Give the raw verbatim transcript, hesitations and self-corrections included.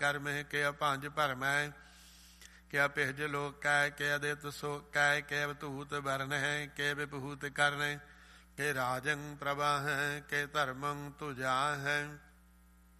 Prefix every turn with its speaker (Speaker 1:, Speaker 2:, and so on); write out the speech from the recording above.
Speaker 1: ਕਰਮਹਿ ਕਿਆ ਪੰਜ ਭਰਮੈ ਕਿਆ ਪਿਹਜ ਲੋਕ ਕੈ ਕਿਆ ਅਦਿਤ ਸੋ ਕੈ ਕਿਆ ਬਤੂਤ ਵਰਨ ਹੈ ਕਿ ਵਿਭੂਤ ਕਰਨ ਕਿ ਰਾਜੰ ਪ੍ਰਭਾ ਹੈ ਕਿ ਧਰਮੰ ਤੁਜਾ ਹੈ